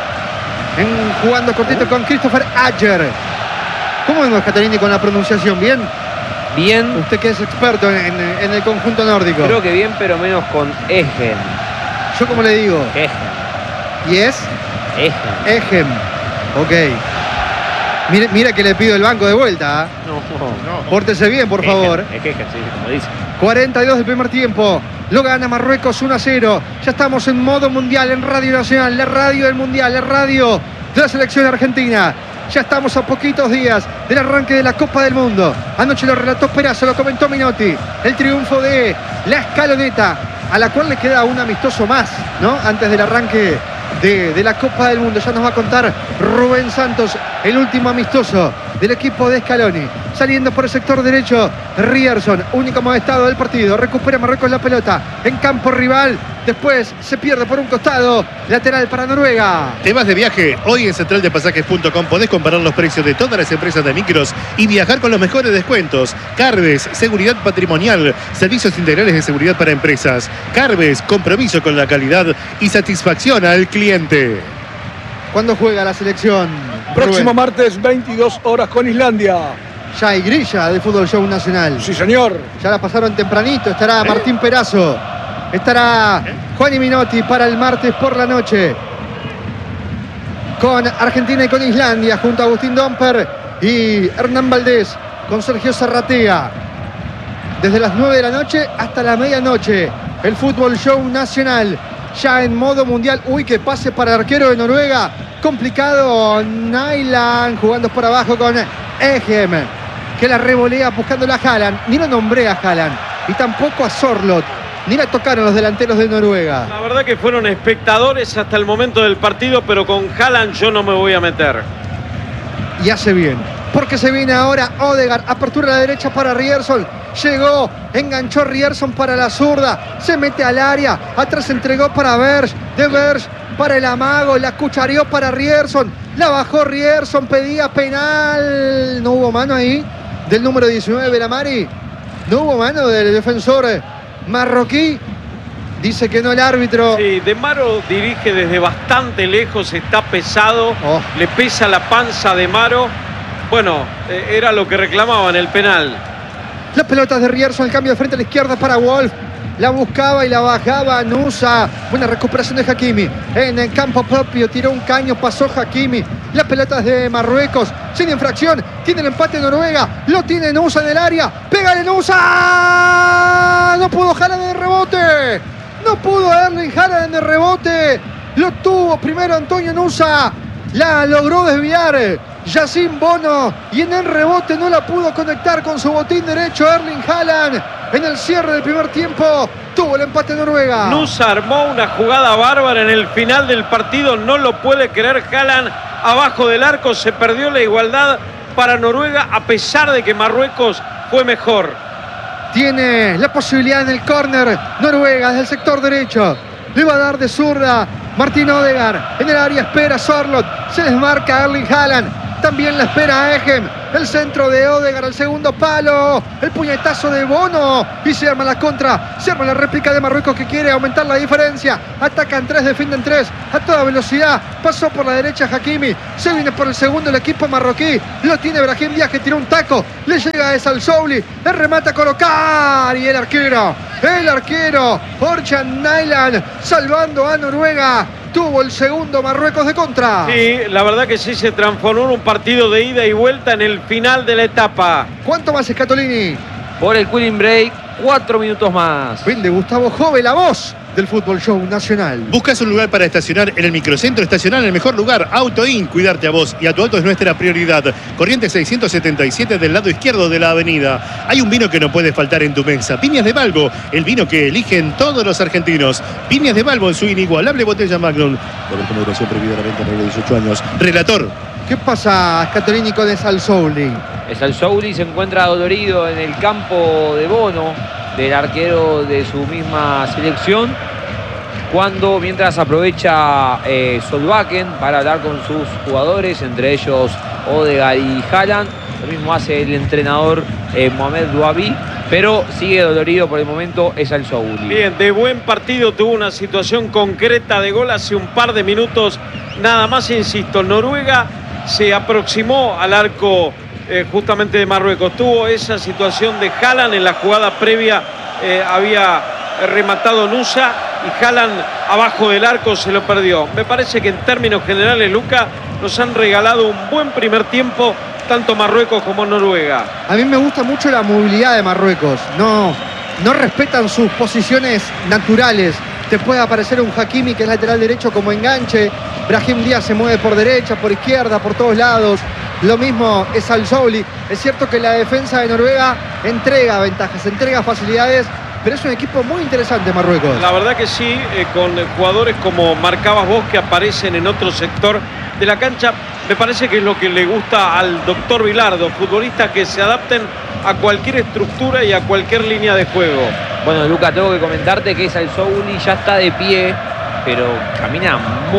Jugando cortito con Christopher Ayer. ¿Cómo vemos, Catalini, con la pronunciación? ¿Bien? Bien. Usted que es experto en el conjunto nórdico. Creo que bien, pero menos con Egen. ¿Yo cómo le digo? Egen. ¿Y es? Egen. Egen. Ok. Mira que le pido el banco de vuelta. No. Pórtese bien, por favor. Es Egen, sí, como dice. 42 del primer tiempo. Lo gana Marruecos 1-0. Ya estamos en modo mundial en Radio Nacional, la radio del mundial, la radio de la selección argentina. Ya estamos a poquitos días del arranque de la Copa del Mundo. Anoche lo relató Perazo, lo comentó Minotti. El triunfo de la escaloneta, a la cual le queda un amistoso más, ¿no? Antes del arranque de la Copa del Mundo. Ya nos va a contar Rubén Santos, el último amistoso del equipo de Scaloni. Saliendo por el sector derecho, Ryerson, único amonestado del partido. Recupera Marruecos la pelota en campo rival. Después se pierde por un costado. Lateral para Noruega. ¿Te vas de viaje? Hoy en centraldepasajes.com podés comparar los precios de todas las empresas de micros y viajar con los mejores descuentos. Carves, seguridad patrimonial, servicios integrales de seguridad para empresas. Carves, compromiso con la calidad y satisfacción al cliente. ¿Cuándo juega la selección? Próximo Rubén? martes, 22 horas con Islandia. Ya hay grilla del Fútbol Show Nacional. Sí, señor. Ya la pasaron tempranito. Estará Martín Perazo. Estará Juan y Minotti para el martes por la noche. Con Argentina y con Islandia, junto a Agustín Domper y Hernán Valdés, con Sergio Zarratea. Desde las 9 de la noche hasta la medianoche. El Fútbol Show Nacional. Ya en modo mundial. Uy, que pase para el arquero de Noruega. Complicado. Nyland jugando por abajo con Egem, que la revolea buscándolo a Haaland. Ni lo nombré a Haaland. Y tampoco a Sorloth. Ni la tocaron los delanteros de Noruega. La verdad que fueron espectadores hasta el momento del partido, pero con Haaland yo no me voy a meter. Y hace bien. Porque se viene ahora Odegaard. Apertura a la derecha para Ryerson. Llegó, enganchó Ryerson para la zurda. Se mete al área. Atrás entregó para Berge. De Berge para el amago. La cuchareó para Ryerson. La bajó Ryerson. Pedía penal. No hubo mano ahí del número 19, Belamari. No hubo mano del defensor marroquí. Dice que no el árbitro. Sí, De Maro dirige desde bastante lejos. Está pesado. Oh. Le pesa la panza de Maro. Bueno, era lo que reclamaban, el penal. Las pelotas de Ryerson, el cambio de frente a la izquierda para Wolf. La buscaba y la bajaba Nusa. Buena recuperación de Hakimi. En el campo propio tiró un caño, pasó Hakimi. Las pelotas de Marruecos sin infracción. Tiene el empate de Noruega. Lo tiene Nusa en el área. ¡Pégale Nusa! No pudo Haaland de rebote. No pudo Erling Haaland de rebote. Lo tuvo primero Antonio Nusa. La logró desviar. Yacine Bono. Y en el rebote no la pudo conectar con su botín derecho Erling Haaland. En el cierre del primer tiempo tuvo el empate Noruega. Nusa armó una jugada bárbara en el final del partido. No lo puede creer Haaland. Abajo del arco se perdió la igualdad para Noruega, a pesar de que Marruecos fue mejor. Tiene la posibilidad en el córner Noruega desde el sector derecho. Le va a dar de zurda Martin Odegaard. En el área espera Sorloth. Se desmarca Erling Haaland. También la espera Egem. El centro de Odegaard al segundo palo. El puñetazo de Bono. Y se arma la contra. Se arma la réplica de Marruecos, que quiere aumentar la diferencia. Atacan 3, defienden 3. A toda velocidad. Pasó por la derecha Hakimi. Se viene por el segundo el equipo marroquí. Lo tiene Brahim Díaz, que tiró un taco. Le llega a Al Souli. Le remata a colocar. Y el arquero. Orjan Nyland. Salvando a Noruega. Tuvo el segundo Marruecos de contra. Sí, la verdad que sí, se transformó en un partido de ida y vuelta en el final de la etapa. ¿Cuánto más, Scatolini? Por el cooling break, 4 minutos más. Fin de Gustavo Jove, la voz del Fútbol Show Nacional. ¿Buscas un lugar para estacionar en el microcentro? Estacionar en el mejor lugar. AutoIn, cuidarte a vos y a tu auto es nuestra prioridad. Corrientes 677 del lado izquierdo de la avenida. Hay un vino que no puede faltar en tu mesa. Viñas de Balbo, el vino que eligen todos los argentinos. Viñas de Balbo en su inigualable botella Magnum. Con moderación prohibida la venta a menores de 18 años. Relator. ¿Qué pasa, Scatolini, con Al Souli? Al Souli se encuentra dolorido en el campo de Bono, del arquero de su misma selección, mientras aprovecha Solbakken para hablar con sus jugadores, entre ellos Odegaard y Haaland. Lo mismo hace el entrenador Mohamed Douabi, pero sigue dolorido por el momento Al Souli. Bien, de buen partido, tuvo una situación concreta de gol hace un par de minutos. Nada más, insisto, Noruega se aproximó al arco justamente de Marruecos. Tuvo esa situación de Haaland en la jugada previa. Había rematado Nusa y Haaland abajo del arco se lo perdió. Me parece que en términos generales, Luca, nos han regalado un buen primer tiempo, tanto Marruecos como Noruega. A mí me gusta mucho la movilidad de Marruecos. No respetan sus posiciones naturales. Te puede aparecer un Hakimi, que es lateral derecho, como enganche. Brahim Díaz se mueve por derecha, por izquierda, por todos lados. Lo mismo es Al Souli. Es cierto que la defensa de Noruega entrega ventajas, entrega facilidades, pero es un equipo muy interesante Marruecos. La verdad que sí, con jugadores como marcabas vos, que aparecen en otro sector de la cancha. Me parece que es lo que le gusta al doctor Bilardo, futbolistas que se adapten a cualquier estructura y a cualquier línea de juego. Bueno, Luca, tengo que comentarte que Al Souli ya está de pie, pero camina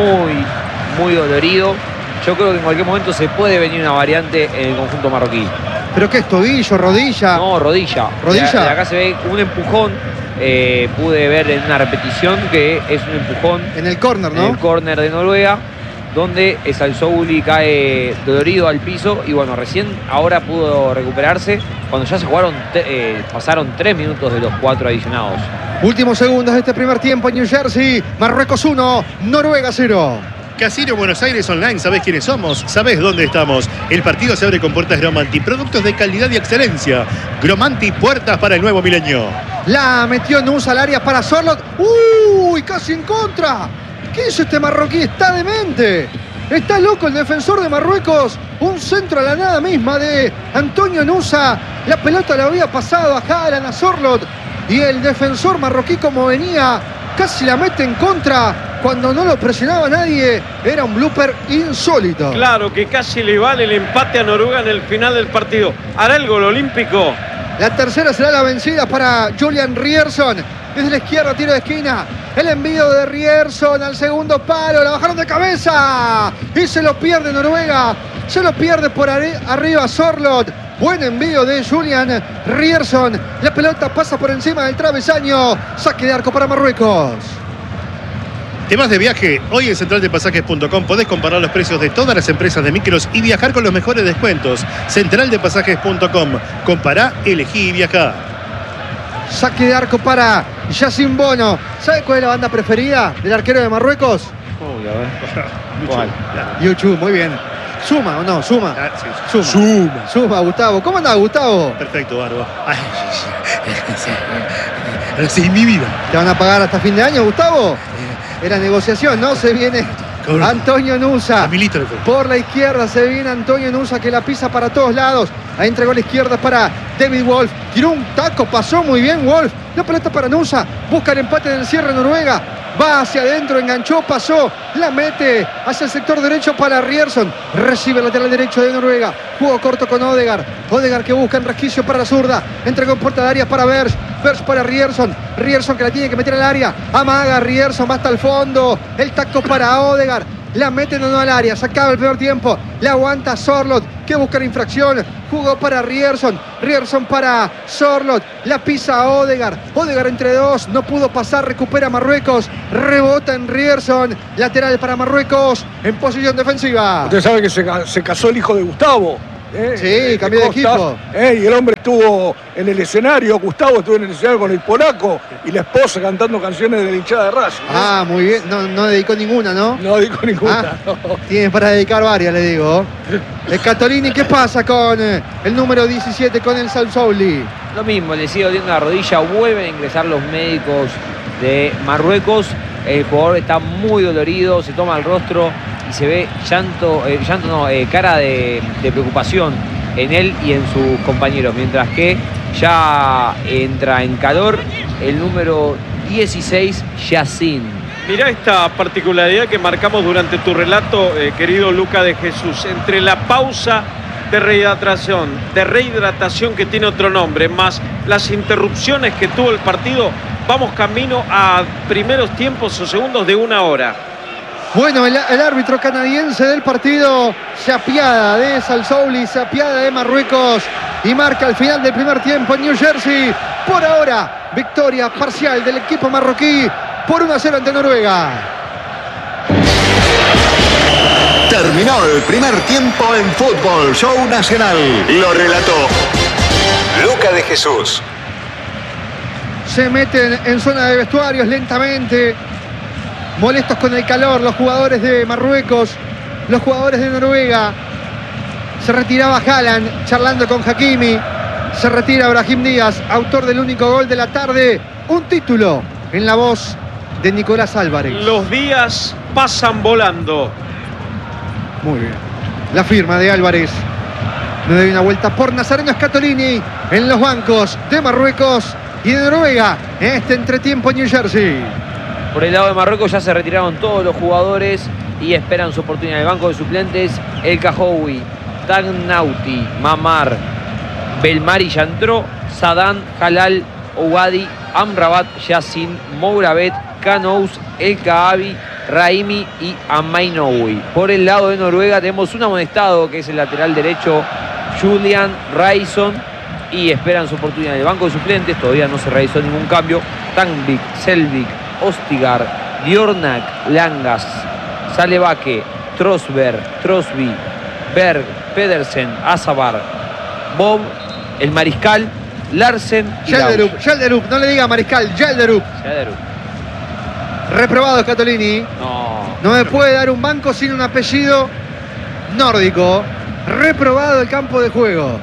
muy dolorido. Yo creo que en cualquier momento se puede venir una variante en el conjunto marroquí. ¿Pero qué es? ¿Tobillo? ¿Rodilla? No, rodilla. ¿Rodilla? De acá se ve un empujón. Pude ver en una repetición que es un empujón. En el córner, ¿no? En el córner de Noruega, donde Al Souli cae dolorido al piso. Y bueno, recién ahora pudo recuperarse cuando ya se jugaron, pasaron 3 minutos de los 4 adicionados. Últimos segundos de este primer tiempo en New Jersey. Marruecos 1, Noruega 0. Casino Buenos Aires Online, ¿sabés quiénes somos? ¿Sabés dónde estamos? El partido se abre con puertas Gromanti, productos de calidad y excelencia. Gromanti, puertas para el nuevo milenio. La metió Nusa al área para Sorloth. ¡Uy! Casi en contra. ¿Qué hizo este marroquí? Está demente. Está loco el defensor de Marruecos. Un centro a la nada misma de Antonio Nusa. La pelota le había pasado a Haaland, a Sorloth. Y el defensor marroquí, como venía, casi la mete en contra. Cuando no lo presionaba nadie, era un blooper insólito. Claro que casi le vale el empate a Noruega en el final del partido. ¿Hará el gol olímpico? La tercera será la vencida para Julian Ryerson. Desde la izquierda, tiro de esquina. El envío de Ryerson al segundo palo. La bajaron de cabeza. Y se lo pierde Noruega. Se lo pierde por arriba Sorloth. Buen envío de Julian Ryerson. La pelota pasa por encima del travesaño. Saque de arco para Marruecos. ¿Te vas de viaje? Hoy en centraldepasajes.com podés comparar los precios de todas las empresas de micros y viajar con los mejores descuentos. Centraldepasajes.com. Compará, elegí y viajá. Saque de arco para Yacine Bono. ¿Sabe cuál es la banda preferida del arquero de Marruecos? ¿Cuál? YouTube, muy bien. ¿Suma o no? ¿Suma? Sí. Suma, Gustavo. ¿Cómo andás, Gustavo? Perfecto, Barba. Sí, mi vida. ¿Te van a pagar hasta fin de año, Gustavo? Era negociación, ¿no? Se viene Antonio Nusa. Milito le fue. Por la izquierda se viene Antonio Nusa, que la pisa para todos lados. Ahí entregó a la izquierda para David Wolf. Tiró un taco, pasó muy bien Wolf. La pelota para Nusa. Busca el empate en el cierre Noruega. Va hacia adentro, enganchó, pasó, la mete hacia el sector derecho para Rierson. Recibe el lateral derecho de Noruega. Juego corto con Odegaard. Odegaard que busca en resquicio para la zurda. Entregó en puerta de área para Berge. Berge para Rierson. Rierson que la tiene que meter al área. Amaga Rierson, va hasta el fondo. El taco para Odegaard. La meten o no al área, se acaba el primer tiempo. La aguanta Sorloth, que busca la infracción. Jugó para Rierson. Rierson para Sorloth. La pisa Odegaard. Odegaard entre dos, no pudo pasar, recupera Marruecos. Rebota en Rierson. Lateral para Marruecos en posición defensiva. Usted sabe que se casó el hijo de Gustavo. Sí, cambió de equipo. Y el hombre estuvo en el escenario, Gustavo estuvo en el escenario con el polaco y la esposa cantando canciones de la hinchada de Racing. Ah, muy bien. No dedicó ninguna, ¿no? No dedicó ninguna. No. Tiene para dedicar varias, le digo. Scatolini, ¿qué pasa con el número 17, con el Sansouli? Lo mismo, le sigue doliendo la rodilla, vuelven a ingresar los médicos de Marruecos. El jugador está muy dolorido, se toma el rostro y se ve cara de preocupación en él y en sus compañeros, mientras que ya entra en calor el número 16, Yacine. Mirá esta particularidad que marcamos durante tu relato, querido Luca de Jesús, entre la pausa de rehidratación que tiene otro nombre, más las interrupciones que tuvo el partido, vamos camino a primeros tiempos o segundos de 1 hora. Bueno, el árbitro canadiense del partido se apiada de Sansouli, se apiada de Marruecos y marca el final del primer tiempo en New Jersey. Por ahora, victoria parcial del equipo marroquí por 1-0 ante Noruega. Terminó el primer tiempo en Fútbol Show Nacional. Lo relató Luca de Jesús. Se meten en zona de vestuarios lentamente. Molestos con el calor los jugadores de Marruecos, los jugadores de Noruega. Se retiraba Haaland charlando con Hakimi. Se retira Brahim Díaz, autor del único gol de la tarde. Un título en la voz de Nicolás Álvarez. Los días pasan volando. Muy bien. La firma de Álvarez. Le doy una vuelta por Nazareno Scatolini en los bancos de Marruecos y de Noruega en este entretiempo en New Jersey. Por el lado de Marruecos ya se retiraron todos los jugadores y esperan su oportunidad. El banco de suplentes, El Kahoui, Tagnauti, Mamar, Belmari ya entró, Sadan, Halal, Ouadi, Amrabat, Yacine, Mourabet, Kanous, El Kaabi, Raimi y Amainoui. Por el lado de Noruega tenemos un amonestado que es el lateral derecho, Julian Raison, y esperan su oportunidad. El banco de suplentes todavía no se realizó ningún cambio. Tangbik, Selvik, Ostigar, Diornak, Langas, Salebake, Trosberg, Trosby, Berg, Pedersen, Azabar, Bob, el Mariscal, Larsen y Yalderup, no le diga Mariscal, Yalderup. Reprobado Scatolini. No me puede dar un banco sin un apellido nórdico. Reprobado el campo de juego.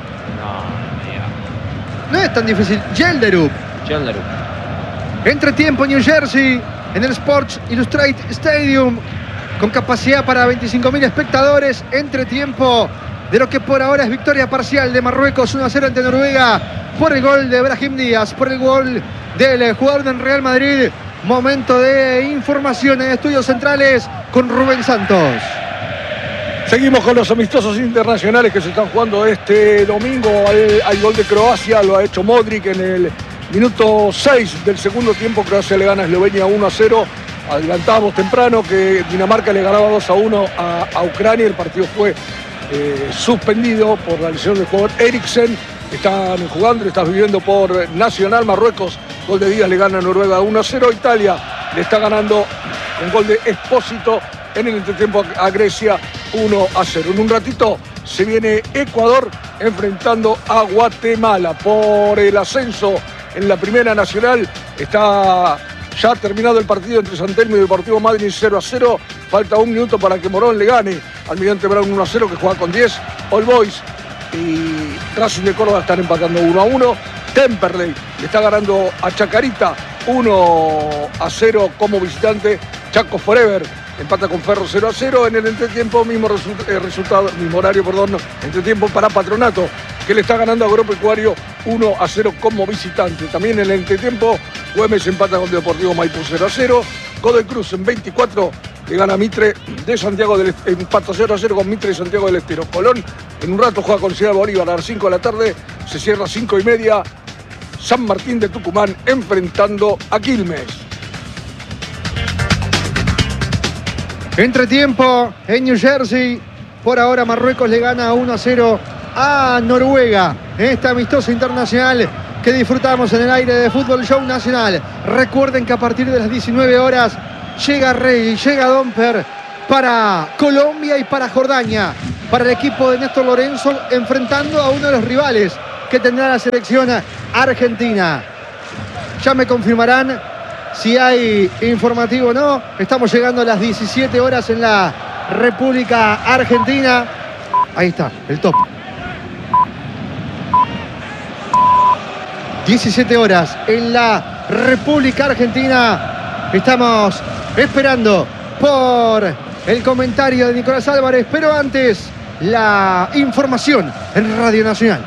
No es tan difícil. Yalderup. Entretiempo New Jersey en el Sports Illustrated Stadium con capacidad para 25.000 espectadores. Entretiempo de lo que por ahora es victoria parcial de Marruecos 1-0 ante Noruega por el gol de Brahim Díaz, por el gol del jugador del Real Madrid. Momento de información en Estudios Centrales con Rubén Santos. Seguimos con los amistosos internacionales que se están jugando este domingo. Al gol de Croacia lo ha hecho Modric en el minuto 6 del segundo tiempo. Croacia le gana a Eslovenia 1-0. Adelantábamos temprano que Dinamarca le ganaba 2-1 a Ucrania. El partido fue suspendido por la lesión del jugador Eriksen. Están jugando, estás viviendo por Nacional. Marruecos, gol de Díaz, le gana a Noruega 1-0. Italia le está ganando un gol de Expósito en el entretiempo a Grecia 1-0. En un ratito se viene Ecuador enfrentando a Guatemala por el ascenso en la Primera Nacional. Está ya terminado el partido entre San Telmo y Deportivo Madryn 0-0. Falta un minuto para que Morón le gane al Almirante Brown 1-0, que juega con 10. All Boys y Racing de Córdoba están empatando 1-1. Temperley le está ganando a Chacarita 1-0 como visitante. Chaco Forever empata con Ferro 0-0. En el entretiempo, mismo horario, entretiempo para Patronato, que le está ganando a Agropecuario 1-0 como visitante. También en el entretiempo, Güemes empata con Deportivo Maipú 0-0. Godoy Cruz en 24 le gana a Mitre de Santiago del Estero, empata 0-0 con Mitre de Santiago del Estero. Colón en un rato juega con Ciudad Bolívar a las 5 de la tarde, se cierra a 5:30. San Martín de Tucumán enfrentando a Quilmes. Entretiempo en New Jersey. Por ahora Marruecos le gana 1-0 a Noruega. Esta amistosa internacional que disfrutamos en el aire de Fútbol Show Nacional. Recuerden que a partir de las 19 horas llega Rey, llega Domper para Colombia y para Jordania. Para el equipo de Néstor Lorenzo, enfrentando a uno de los rivales que tendrá la selección argentina. Ya me confirmarán si hay informativo o no. Estamos llegando a las 17 horas en la República Argentina. Ahí está, el top. 17 horas en la República Argentina. Estamos esperando por el comentario de Nicolás Álvarez, pero antes la información en Radio Nacional.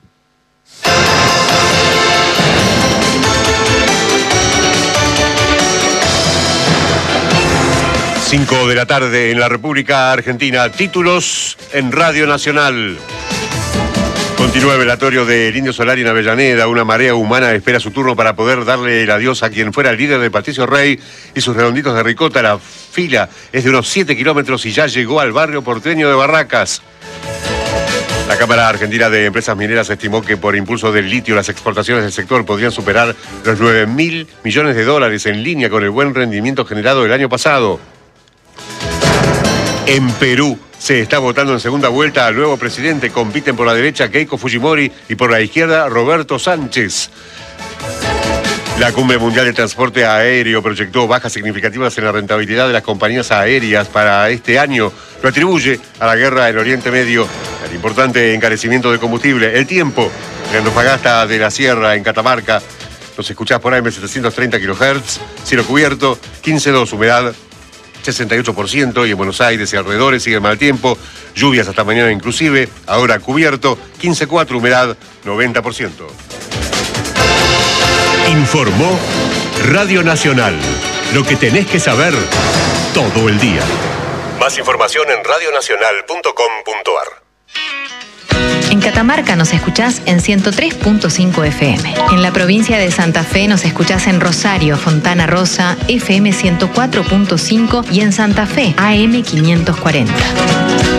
Cinco de la tarde en la República Argentina. Títulos en Radio Nacional. Continúa el velatorio del Indio Solari en Avellaneda. Una marea humana espera su turno para poder darle el adiós a quien fuera el líder de Patricio Rey y sus redonditos de ricota. La fila es de unos 7 kilómetros y ya llegó al barrio porteño de Barracas. La Cámara Argentina de Empresas Mineras estimó que por impulso del litio las exportaciones del sector podrían superar los 9.000 millones de dólares, en línea con el buen rendimiento generado el año pasado. En Perú se está votando en segunda vuelta al nuevo presidente. Compiten por la derecha Keiko Fujimori y por la izquierda Roberto Sánchez. La Cumbre Mundial de Transporte Aéreo proyectó bajas significativas en la rentabilidad de las compañías aéreas para este año. Lo atribuye a la guerra en Oriente Medio, al importante encarecimiento de combustible. El tiempo en Antofagasta de la Sierra, en Catamarca. Nos escuchás por AM 730 kHz, cielo cubierto, 15,2, humedad 68%, y en Buenos Aires y alrededores sigue el mal tiempo, lluvias hasta mañana inclusive, ahora cubierto, 15,4, humedad 90%. Informó Radio Nacional. Lo que tenés que saber todo el día. Más información en radionacional.com.ar. En Catamarca nos escuchás en 103.5 FM. En la provincia de Santa Fe nos escuchás en Rosario, Fontana Rosa, FM 104.5 y en Santa Fe, AM 540.